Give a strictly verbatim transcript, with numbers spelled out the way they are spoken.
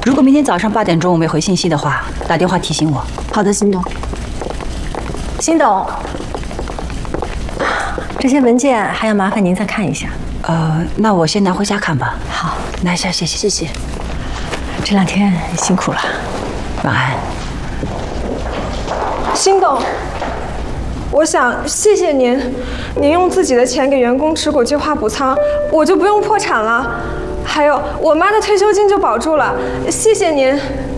如果明天早上八点钟我没回信息的话，打电话提醒我。 好的，辛董。辛董，这些文件还要麻烦您再看一下。 呃，那我先拿回家看吧。 好， 拿一下，谢谢，谢谢。 这两天辛苦了， 晚安。 辛董，我想谢谢您，您用自己的钱给员工持股计划补仓，我就不用破产了。还有，我妈的退休金就保住了，谢谢您。